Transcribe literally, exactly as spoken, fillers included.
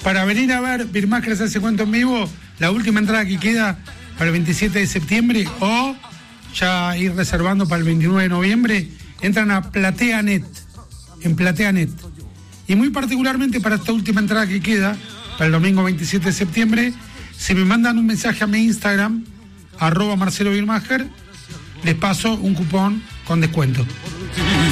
para venir a ver Birmacher se hace cuento en vivo, la última entrada que queda para el veintisiete de septiembre, o ya ir reservando para el veintinueve de noviembre, entran a PlateaNet, en PlateaNet. Y muy particularmente para esta última entrada que queda, para el domingo veintisiete de septiembre, si me mandan un mensaje a mi Instagram, arroba Marcelo Birmacher, les paso un cupón con descuento.